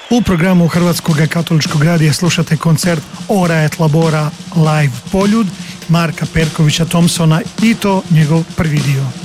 U programu Hrvatskog katoličkog radija slušate koncert Ora et Labora live Poljud Marka Perkovića Thompsona i to njegov prvi dio.